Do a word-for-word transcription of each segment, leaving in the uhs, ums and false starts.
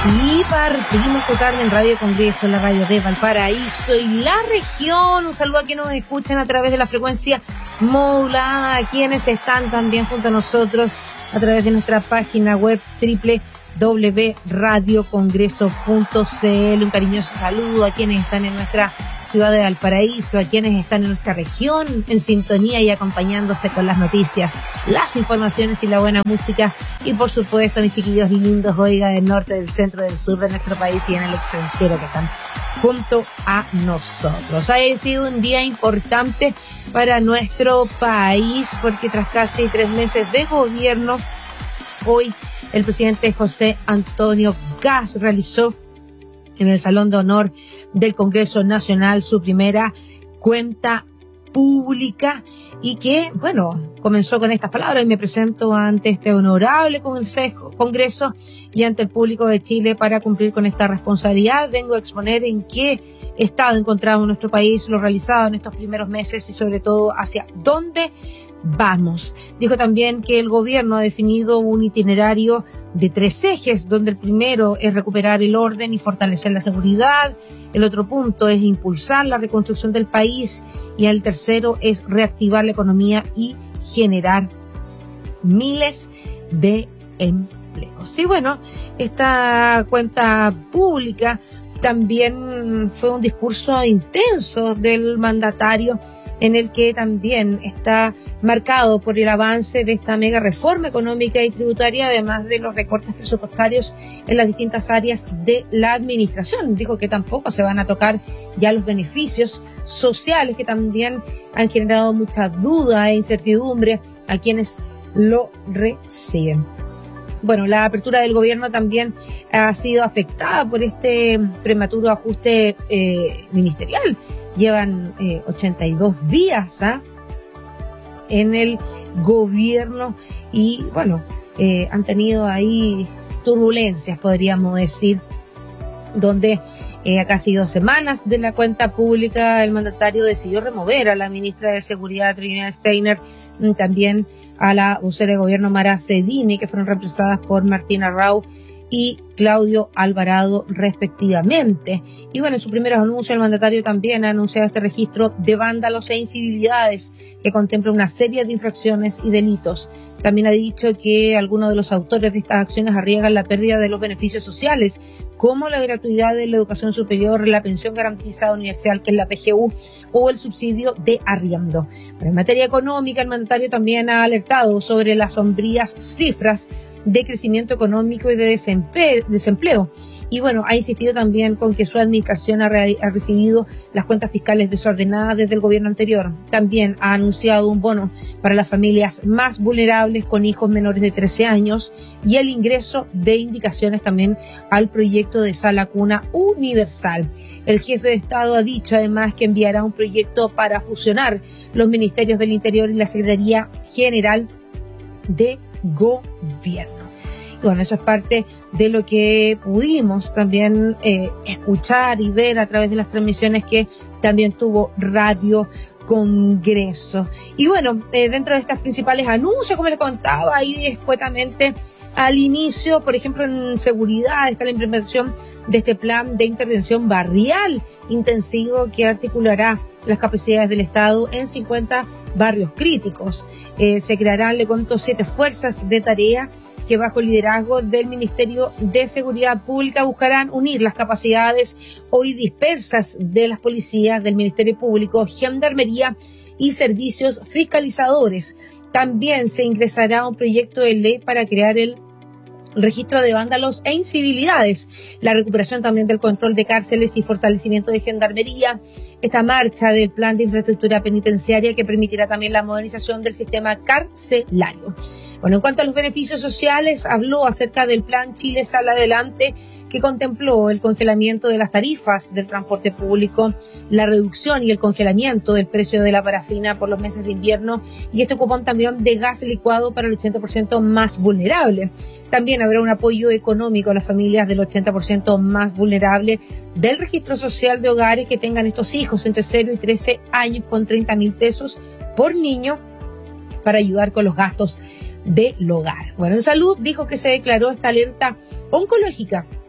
Y partimos esta tarde en Radio Congreso, la radio de Valparaíso y la región. Un saludo a quienes nos escuchan a través de la frecuencia modulada, a quienes están también junto a nosotros a través de nuestra página web doble u doble u doble u punto radio congreso punto c l. Un cariñoso saludo a quienes están en nuestra ciudad de Valparaíso, a quienes están en nuestra región en sintonía y acompañándose con las noticias, las informaciones y la buena música. Y por supuesto, mis chiquillos lindos, oiga, del norte, del centro, del sur de nuestro país y en el extranjero que están junto a nosotros. Ha sido un día importante para nuestro país porque tras casi tres meses de gobierno, hoy el presidente José Antonio Kast realizó en el Salón de Honor del Congreso Nacional su primera cuenta pública y que, bueno, comenzó con estas palabras: y me presento ante este honorable consejo, Congreso y ante el público de Chile para cumplir con esta responsabilidad. Vengo a exponer en qué estado encontramos nuestro país, lo realizado en estos primeros meses y sobre todo hacia dónde vamos. Dijo también que el gobierno ha definido un itinerario de tres ejes, donde el primero es recuperar el orden y fortalecer la seguridad, el otro punto es impulsar la reconstrucción del país y el tercero es reactivar la economía y generar miles de empleos. Y bueno, esta cuenta pública también fue un discurso intenso del mandatario en el que también está marcado por el avance de esta mega reforma económica y tributaria, además de los recortes presupuestarios en las distintas áreas de la administración. Dijo que tampoco se van a tocar ya los beneficios sociales que también han generado mucha duda e incertidumbre a quienes lo reciben. Bueno, la apertura del gobierno también ha sido afectada por este prematuro ajuste eh, ministerial. Llevan eh, ochenta y dos días ¿ah? en el gobierno y, bueno, eh, han tenido ahí turbulencias, podríamos decir, donde eh, a casi dos semanas de la cuenta pública el mandatario decidió remover a la ministra de Seguridad, Trinidad Steiner, también a la vocera de gobierno Mara Cedini, que fueron reemplazadas por Martina Rau y Claudio Alvarado respectivamente. Y bueno, en su primer anuncio el mandatario también ha anunciado este registro de vándalos e incivilidades que contempla una serie de infracciones y delitos. También ha dicho que algunos de los autores de estas acciones arriesgan la pérdida de los beneficios sociales, como la gratuidad de la educación superior, la pensión garantizada universal, que es la P G U, o el subsidio de arriendo. Pero en materia económica, el mandatario también ha alertado sobre las sombrías cifras de crecimiento económico y de desempleo. Y bueno, ha insistido también con que su administración ha, re- ha recibido las cuentas fiscales desordenadas desde el gobierno anterior. También ha anunciado un bono para las familias más vulnerables con hijos menores de trece años y el ingreso de indicaciones también al proyecto de sala cuna universal. El jefe de Estado ha dicho además que enviará un proyecto para fusionar los ministerios del Interior y la Secretaría General de Gobierno. Y bueno, eso es parte de lo que pudimos también eh, escuchar y ver a través de las transmisiones que también tuvo Radio Congreso. Y bueno, eh, dentro de estas principales anuncios, como les contaba ahí escuetamente al inicio, por ejemplo, en seguridad está la implementación de este plan de intervención barrial intensivo que articulará las capacidades del Estado en cincuenta barrios críticos. Eh, se crearán, le cuento, siete fuerzas de tarea que bajo el liderazgo del Ministerio de Seguridad Pública buscarán unir las capacidades hoy dispersas de las policías, del Ministerio Público, Gendarmería y servicios fiscalizadores. También se ingresará un proyecto de ley para crear el registro de vándalos e incivilidades, la recuperación también del control de cárceles y fortalecimiento de gendarmería, esta marcha del plan de infraestructura penitenciaria que permitirá también la modernización del sistema carcelario. Bueno, en cuanto a los beneficios sociales, habló acerca del plan Chile Sale Adelante, que contempló el congelamiento de las tarifas del transporte público, la reducción y el congelamiento del precio de la parafina por los meses de invierno y este cupón también de gas licuado para el ochenta por ciento más vulnerable. También habrá un apoyo económico a las familias del ochenta por ciento más vulnerable del registro social de hogares que tengan estos hijos entre cero y trece años con treinta mil pesos por niño para ayudar con los gastos del hogar. Bueno, en salud dijo que se declaró esta alerta oncológica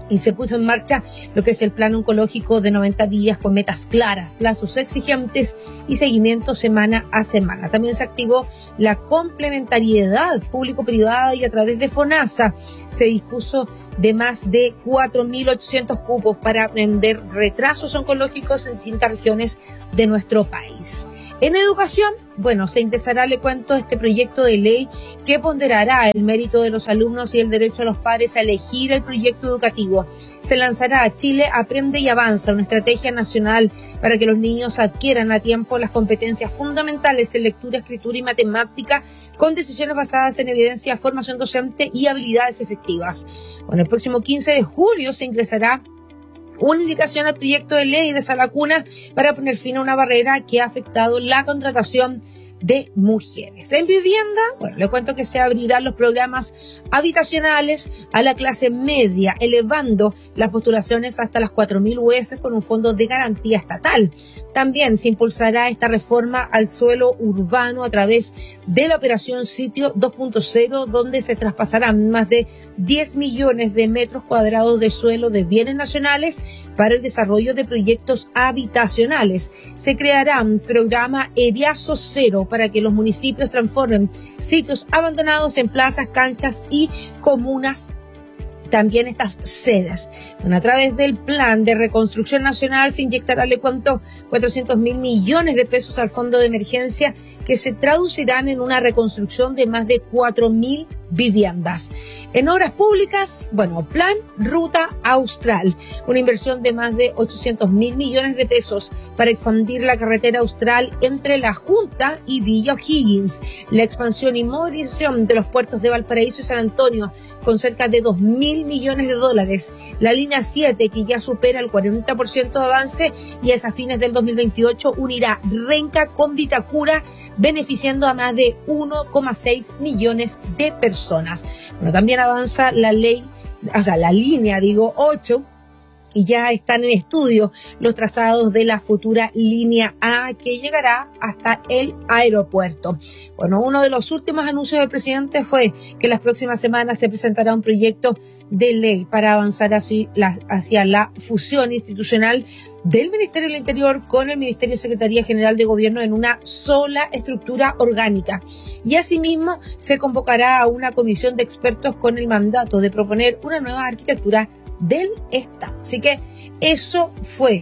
y se puso en marcha lo que es el plan oncológico de noventa días con metas claras, plazos exigentes y seguimiento semana a semana. También se activó la complementariedad público-privada y a través de FONASA se dispuso de más de cuatro mil ochocientos cupos para atender retrasos oncológicos en distintas regiones de nuestro país. En educación, bueno, se ingresará, le cuento, este proyecto de ley que ponderará el mérito de los alumnos y el derecho a los padres a elegir el proyecto educativo. Se lanzará Chile Aprende y Avanza, una estrategia nacional para que los niños adquieran a tiempo las competencias fundamentales en lectura, escritura y matemática, con decisiones basadas en evidencia, formación docente y habilidades efectivas. Bueno, el próximo quince de julio se ingresará una indicación al proyecto de ley de Sala Cuna para poner fin a una barrera que ha afectado la contratación de mujeres. En vivienda, bueno, le cuento que se abrirán los programas habitacionales a la clase media, elevando las postulaciones hasta las cuatro mil U F con un fondo de garantía estatal. También se impulsará esta reforma al suelo urbano a través de la operación Sitio dos punto cero, donde se traspasarán más de diez millones de metros cuadrados de suelo de bienes nacionales para el desarrollo de proyectos habitacionales. Se creará un programa Eriazo Cero para que los municipios transformen sitios abandonados en plazas, canchas y comunas. También estas sedes. Bueno, a través del Plan de Reconstrucción Nacional se inyectará, le cuento, cuatrocientos mil millones de pesos al fondo de emergencia que se traducirán en una reconstrucción de más de cuatro mil viviendas. En obras públicas, bueno, Plan Ruta Austral, una inversión de más de ochocientos mil millones de pesos para expandir la carretera austral entre La Junta y Villa O'Higgins, la expansión y modernización de los puertos de Valparaíso y San Antonio con cerca de dos mil millones de dólares, la línea siete que ya supera el cuarenta por ciento de avance y es a fines del dos mil veintiocho unirá Renca con Vitacura, beneficiando a más de uno coma seis millones de personas. Bueno, también avanza la ley, o sea, la línea, digo, ocho, y ya están en estudio los trazados de la futura línea A que llegará hasta el aeropuerto. Bueno, uno de los últimos anuncios del presidente fue que las próximas semanas se presentará un proyecto de ley para avanzar hacia la, hacia la fusión institucional del Ministerio del Interior con el Ministerio de Secretaría General de Gobierno en una sola estructura orgánica. Y asimismo se convocará a una comisión de expertos con el mandato de proponer una nueva arquitectura del Estado. Así que eso fue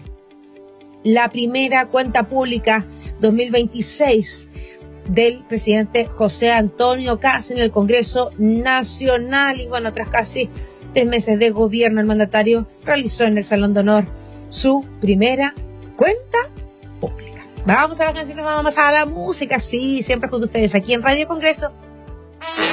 la primera cuenta pública dos mil veintiséis del presidente José Antonio Kast en el Congreso Nacional. Y bueno, tras casi tres meses de gobierno, el mandatario realizó en el Salón de Honor su primera cuenta pública. Vamos a la canción, vamos a la música, sí, siempre con ustedes aquí en Radio Congreso.